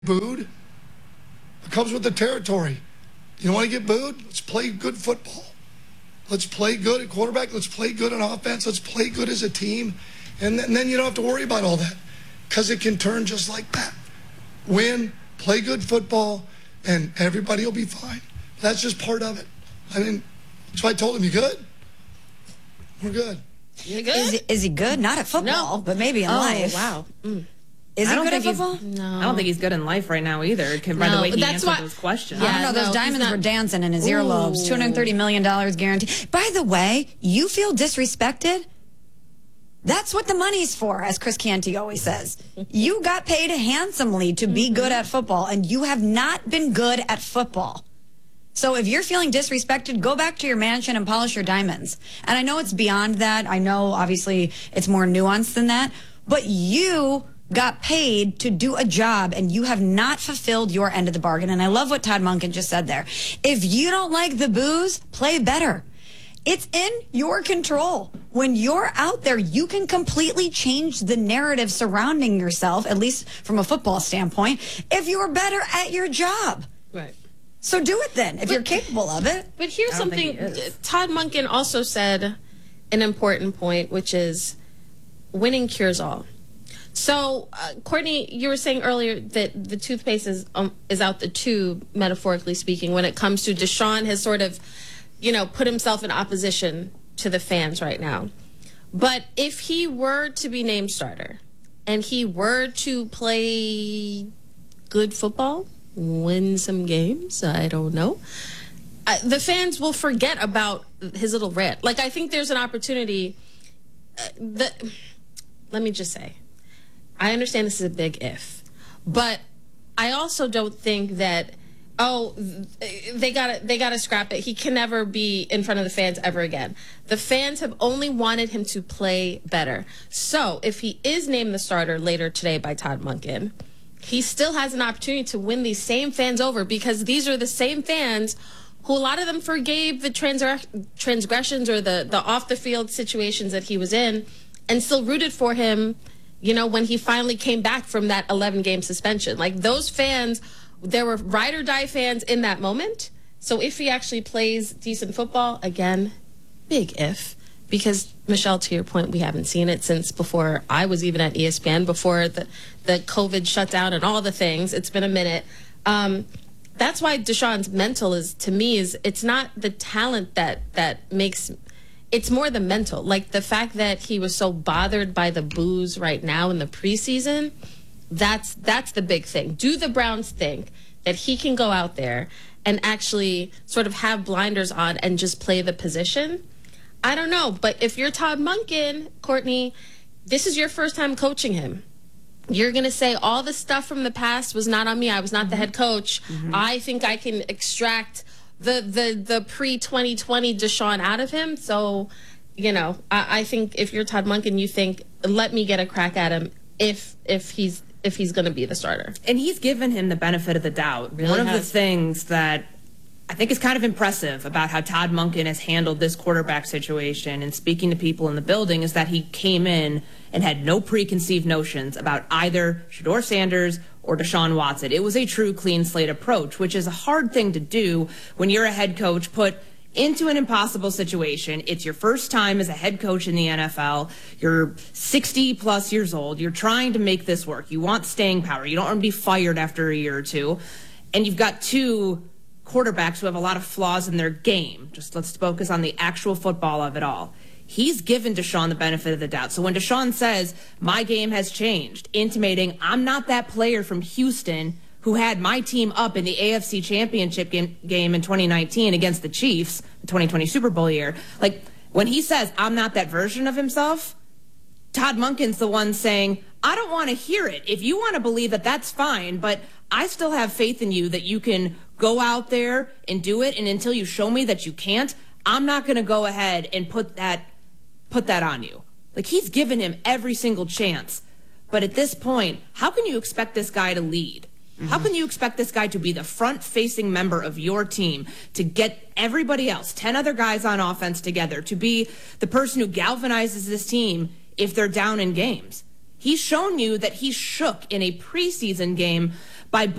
booed. It comes with the territory. You want to get booed? Let's play good football. Let's play good at quarterback. Let's play good on offense. Let's play good as a team. And then you don't have to worry about all that because it can turn just like that. Win, play good football, and everybody will be fine. That's just part of it. That's why I told him, you good? We're good. You good? Is he good? Not at football, but maybe in life. Wow. Is he good at football? No. I don't think he's good in life right now either, by the way he answered those questions. I don't know. Those diamonds were dancing in his earlobes. $230 million guaranteed. By the way, you feel disrespected? That's what the money's for, as Chris Canty always says. You got paid handsomely to be good at football, and you have not been good at football. So if you're feeling disrespected, go back to your mansion and polish your diamonds. And I know it's beyond that. I know, obviously, it's more nuanced than that. But you got paid to do a job, and you have not fulfilled your end of the bargain. And I love what Todd Monken just said there. If you don't like the booze, play better. It's in your control. When you're out there, you can completely change the narrative surrounding yourself, at least from a football standpoint, if you're better at your job. Right. So do it then, if you're capable of it. But here's something Todd Monken also said, an important point, which is winning cures all. So, Courtney, you were saying earlier that the toothpaste is out the tube, metaphorically speaking, when it comes to Deshaun has sort of, put himself in opposition to the fans right now. But if he were to be named starter and he were to play good football, win some games, I don't know, the fans will forget about his little rant. Like, I think there's an opportunity let me just say, I understand this is a big if, but I also don't think that, they gotta scrap it. He can never be in front of the fans ever again. The fans have only wanted him to play better. So if he is named the starter later today by Todd Monken, he still has an opportunity to win these same fans over, because these are the same fans who a lot of them forgave the transgressions or the off-the-field situations that he was in and still rooted for him, when he finally came back from that 11-game suspension. Like, those fans, there were ride or die fans in that moment. So if he actually plays decent football, again, big if. Because, Michelle, to your point, we haven't seen it since before I was even at ESPN, before the COVID shutdown and all the things. It's been a minute. That's why Deshaun's mental it's not the talent that makes, it's more the mental. Like, the fact that he was so bothered by the boos right now in the preseason, that's the big thing. Do the Browns think that he can go out there and actually sort of have blinders on and just play the position? I don't know. But if you're Todd Monken, Courtney, this is your first time coaching him. You're going to say all the stuff from the past was not on me. I was not the head coach. I think I can extract the pre-2020 Deshaun out of him. So, I think if you're Todd Monken, you think, let me get a crack at him if he's going to be the starter. And he's given him the benefit of the doubt. Really One of the things that I think is kind of impressive about how Todd Monken has handled this quarterback situation and speaking to people in the building is that he came in and had no preconceived notions about either Shedeur Sanders or Deshaun Watson. It was a true clean slate approach, which is a hard thing to do when you're a head coach put into an impossible situation. It's your first time as a head coach in the NFL. You're 60 plus years old. You're trying to make this work. You want staying power. You don't want to be fired after a year or two. And you've got two quarterbacks who have a lot of flaws in their game. Just let's focus on the actual football of it all. He's given Deshaun the benefit of the doubt. So when Deshaun says, my game has changed, intimating I'm not that player from Houston who had my team up in the AFC Championship game in 2019 against the Chiefs, the 2020 Super Bowl year. Like, when he says, I'm not that version of himself, Todd Monken's the one saying, I don't want to hear it. If you want to believe that, that's fine, but I still have faith in you that you can go out there and do it, and until you show me that you can't, I'm not going to go ahead and put that on you. Like, he's given him every single chance. But at this point, how can you expect this guy to lead? How can you expect this guy to be the front-facing member of your team, to get everybody else, 10 other guys on offense together, to be the person who galvanizes this team if they're down in games? He's shown you that he shook in a preseason game by